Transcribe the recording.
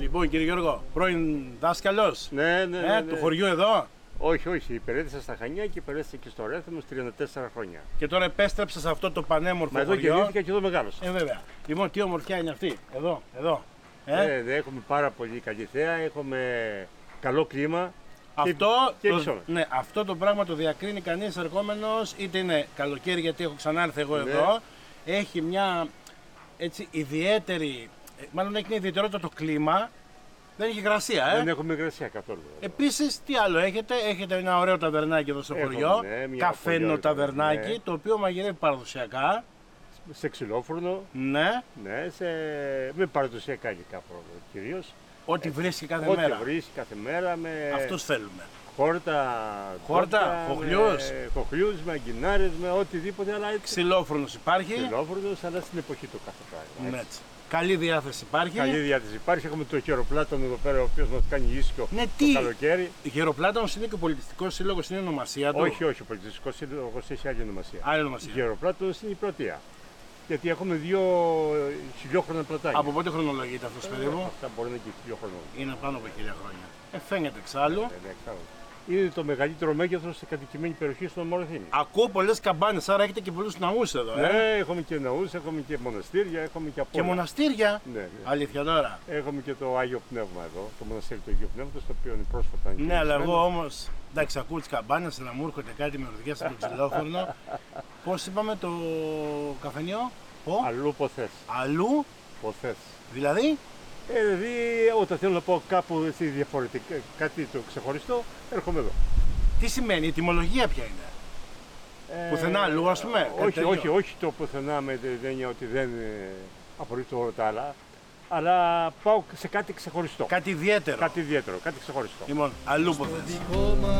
Λοιπόν, κύριε Γιώργο, πρώην δάσκαλος Ναι. του χωριού εδώ. Όχι, υπηρέτησα στα Χανιά και υπηρέτησα και στο Ρέθμος 34 χρόνια. Και τώρα επέστρεψα σε αυτό το πανέμορφο Μα εδώ χωριό. γεννήθηκα και εδώ μεγάλωσα. Βέβαια. Λοιπόν, τι ομορφιά είναι αυτή. Εδώ. Έχουμε πάρα πολύ καλή θέα, έχουμε καλό κλίμα. Ναι, αυτό το πράγμα το διακρίνει κανείς ερχόμενος, είτε είναι καλοκαίρι, γιατί έχω ξανάρθει εγώ εδώ. Έχει μια έτσι ιδιαίτερη, μάλλον έχει μια ιδιαιτερότητα το κλίμα. Δεν έχει υγρασία, Δεν έχουμε υγρασία καθόλου. Επίσης, τι άλλο έχετε? Έχετε ένα ωραίο ταβερνάκι εδώ στο χωριό. Καφένο ταβερνάκι, το οποίο μαγειρεύει παραδοσιακά. Σε ξυλόφουρνο. Ναι. Με παραδοσιακά υλικά κυρίως. Ό,τι βρίσκει κάθε μέρα. Ό,τι βρίσκει κάθε μέρα. Αυτούς θέλουμε. Χόρτα, χοχλιούς, με αγκινάρες, με οτιδήποτε. Ξυλόφουρνος υπάρχει. Ξυλόφουρνος, αλλά στην εποχή του κάθε πράγμα. Έτσι. Καλή διάθεση υπάρχει. Έχουμε το Χεροπλάτωνο εδώ πέρα, ο οποίος μας κάνει ίσιο το καλοκαίρι. Ο Χεροπλάτωνος είναι και ο πολιτιστικός σύλλογος, είναι η ονομασία του. Όχι, ο πολιτιστικός σύλλογος έχει άλλη ονομασία. Ο Χεροπλάτωνος είναι η πρωτεία. Γιατί έχουμε 2 χιλιόχρονα πλατάκια. Από πότε χρονολογείται αυτός περίπου? Αυτά μπορεί να είναι και 1000 χρόνια. Είναι πάνω από 1000 χρόνια. Φαίνεται εξάλλου. Είναι το μεγαλύτερο μέγεθος σε κατοικημένη περιοχή στον Μοραθήνη. Ακούω πολλές καμπάνες, άρα έχετε και πολλούς ναούς εδώ. Ναι, έχουμε και ναούς, έχουμε και μοναστήρια, έχουμε και από όλα. Και μοναστήρια? Ναι. Αλήθεια τώρα. Έχουμε και το Άγιο Πνεύμα εδώ, το μοναστήρι του Αγίου Πνεύματος, το οποίο είναι πρόσφατα. Ναι, αλλά εγώ όμως, εντάξει, ακούω τις καμπάνες, να μου έρχονται κάτι με οδηγία στο ξυλόφωνο. Πώς είπαμε το καφενείο? Αλλού ποθές. Αλλού ποθές. Δηλαδή? Δηλαδή, όταν θέλω να πω κάπου έτσι διαφορετικά, κάτι το ξεχωριστό, έρχομαι εδώ. Τι σημαίνει, η ετυμολογία ποια είναι? Πουθενά αλλού, ας πούμε? Όχι το πουθενά με την έννοια ότι δεν απορρίπτω όλα τα άλλα, αλλά πάω σε κάτι ξεχωριστό. Κάτι ιδιαίτερο. Κάτι ξεχωριστό. Λοιπόν, αλλού ποθές.